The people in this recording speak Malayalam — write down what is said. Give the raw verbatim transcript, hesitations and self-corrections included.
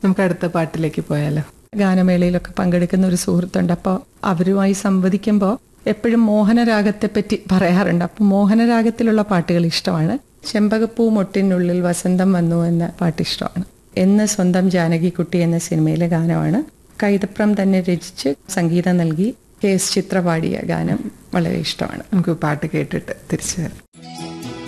നമുക്ക് അടുത്ത പാട്ടിലേക്ക് പോയാലോ? ഗാനമേളയിലൊക്കെ പങ്കെടുക്കുന്ന ഒരു സുഹൃത്തുണ്ട്. അപ്പോൾ അവരുമായി സംവദിക്കുമ്പോൾ എപ്പോഴും മോഹനരാഗത്തെ പറ്റി പറയാറുണ്ട്. അപ്പോൾ മോഹനരാഗത്തിലുള്ള പാട്ടുകൾ ഇഷ്ടമാണ്. ചെമ്പകപ്പൂ മൊട്ടിനുള്ളിൽ വസന്തം വന്നു എന്ന പാട്ട് ഇഷ്ടമാണ്. എന്ന് സ്വന്തം ജാനകിക്കുട്ടി എന്ന സിനിമയിലെ ഗാനമാണ്. കൈതപ്രം തന്നെ രചിച്ച് സംഗീതം നൽകി കെ എസ് ചിത്ര പാടിയ ഗാനം വളരെ ഇഷ്ടമാണ്. നമുക്ക് പാട്ട് കേട്ടിട്ട് തിരിച്ചു വരാം.